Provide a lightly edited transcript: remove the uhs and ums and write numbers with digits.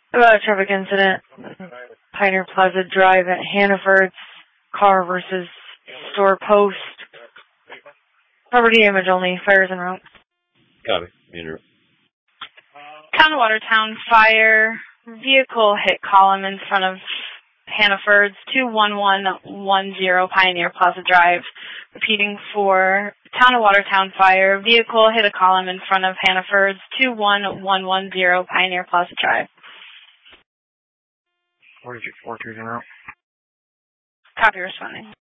About a traffic incident, Pioneer Plaza Drive at Hannaford's, car versus store post. Property damage only, fires en route. Copy. Interrupt. Town of Watertown fire, vehicle hit column in front of Hannaford's, 21110 Pioneer Plaza Drive. Repeating for Town of Watertown fire, vehicle hit a column in front of Hannaford's, 21110 Pioneer Plaza Drive. 42 en route. Copy, responding.